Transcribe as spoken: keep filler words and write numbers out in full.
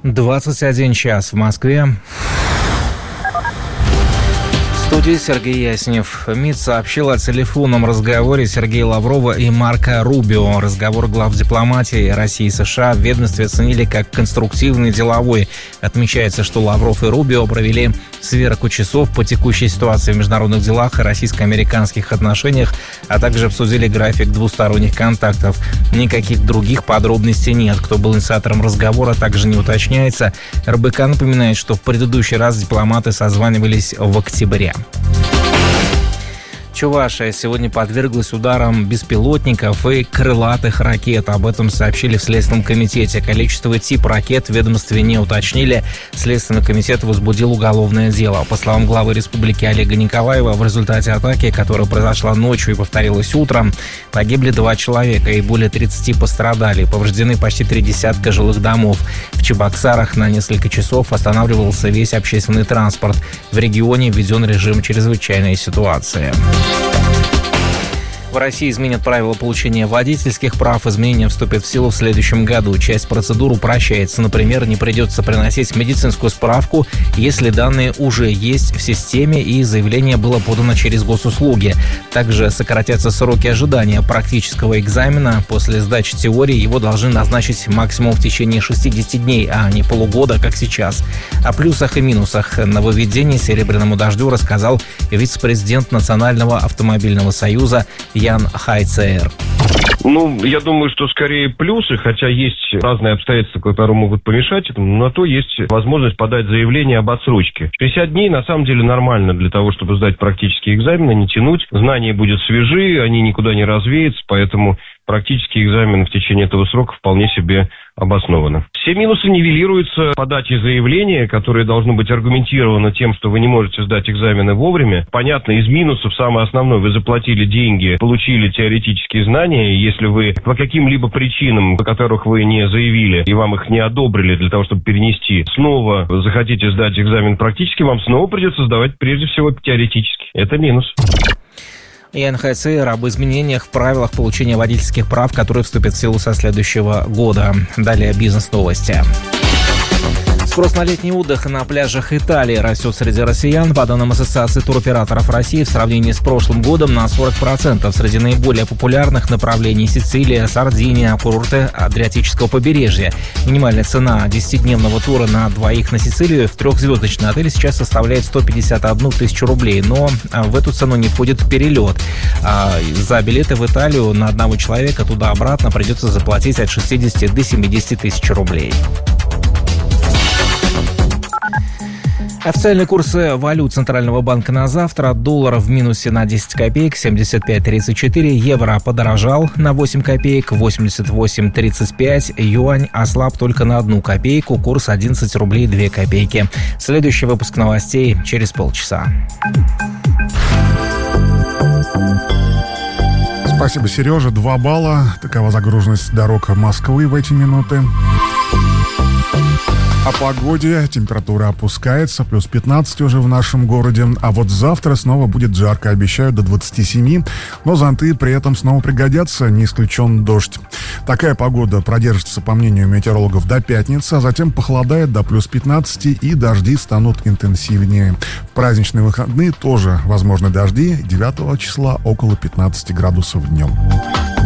двадцать один час в Москве. В студии Сергей Яснев. МИД сообщил о телефонном разговоре Сергея Лаврова и Марко Рубио. Разговор глав дипломатии России и США в ведомстве оценили как конструктивный, деловой. Отмечается, что Лавров и Рубио провели сверку часов по текущей ситуации в международных делах и российско-американских отношениях, а также обсудили график двусторонних контактов. Никаких других подробностей нет. Кто был инициатором разговора, также не уточняется. эр бэ ка напоминает, что в предыдущий раз дипломаты созванивались в октябре. Чувашия сегодня подверглась ударам беспилотников и крылатых ракет. Об этом сообщили в Следственном комитете. Количество и тип ракет в ведомстве не уточнили. Следственный комитет возбудил уголовное дело. По словам главы республики Олега Николаева, в результате атаки, которая произошла ночью и повторилась утром, погибли два человека и более тридцати пострадали. Повреждены почти три десятка жилых домов. В Чебоксарах на несколько часов останавливался весь общественный транспорт. В регионе введен режим чрезвычайной ситуации. В России изменят правила получения водительских прав. Изменения вступят в силу в следующем году. Часть процедур упрощается. Например, не придется приносить медицинскую справку, если данные уже есть в системе и заявление было подано через госуслуги. Также сократятся сроки ожидания практического экзамена. После сдачи теории его должны назначить максимум в течение шестидесяти дней, а не полугода, как сейчас. О плюсах и минусах нововведений «Серебряному дождю» рассказал вице-президент Национального автомобильного союза Ян Хайцер. Ну, я думаю, что скорее плюсы, хотя есть разные обстоятельства, которые могут помешать этому, но на то есть возможность подать заявление об отсрочке. шестьдесят дней на самом деле нормально для того, чтобы сдать практические экзамены, не тянуть. Знания будут свежи, они никуда не развеются, поэтому практические экзамены в течение этого срока вполне себе обоснованы. Все минусы нивелируются по дате заявления, которое должно быть аргументировано тем, что вы не можете сдать экзамены вовремя. Понятно, из минусов самое основное: вы заплатили деньги, получили теоретические знания, и если вы по каким-либо причинам, по которых вы не заявили, и вам их не одобрили для того, чтобы перенести, снова захотите сдать экзамен практически, вам снова придется сдавать прежде всего теоретически. Это минус. Ян Хайцер об изменениях в правилах получения водительских прав, которые вступят в силу со следующего года. Далее бизнес-новости. Спрос на летний отдых на пляжах Италии растет среди россиян. По данным Ассоциации туроператоров России, в сравнении с прошлым годом на сорок процентов. Среди наиболее популярных направлений Сицилия, Сардиния, курорты Адриатического побережья. Минимальная цена десятидневного тура на двоих на Сицилию в трехзвездочный отель сейчас составляет сто пятьдесят одну тысячу рублей. Но в эту цену не входит перелет. За билеты в Италию на одного человека туда-обратно придется заплатить от шестидесяти до семидесяти тысяч рублей. Официальные курсы валют Центрального банка на завтра. Доллар в минусе на десять копеек, семьдесят пять тридцать четыре. Евро подорожал на восемь копеек, восемьдесят восемь тридцать пять. Юань ослаб только на одну копейку. Курс одиннадцать рублей две копейки. Следующий выпуск новостей через полчаса. Спасибо, Сережа. Два балла. Такова загруженность дорог Москвы в эти минуты. О погоде. Температура опускается, плюс пятнадцать уже в нашем городе. А вот завтра снова будет жарко, обещают до двадцати семи. Но зонты при этом снова пригодятся, не исключен дождь. Такая погода продержится, по мнению метеорологов, до пятницы, а затем похолодает до плюс пятнадцати, и дожди станут интенсивнее. В праздничные выходные тоже возможны дожди. девятого числа около пятнадцати градусов днем.